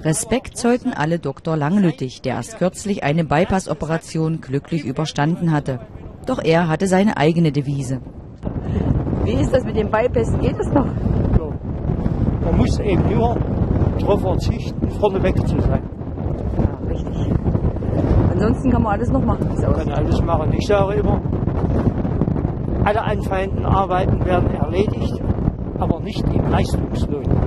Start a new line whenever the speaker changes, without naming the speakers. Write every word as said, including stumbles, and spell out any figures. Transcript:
Respekt zollten alle Doktor Langlüttig, der erst kürzlich eine Bypass-Operation glücklich überstanden hatte. Doch er hatte seine eigene Devise.
Wie ist das mit dem Bypass? Geht es noch?
Ja. Man muss eben nur darauf verzichten, vorneweg zu sein.
Ja, richtig. Ansonsten kann man alles noch machen.
Man kann alles machen. Ich sage immer, alle anfallenden Arbeiten werden erledigt, aber nicht im Leistungslohn.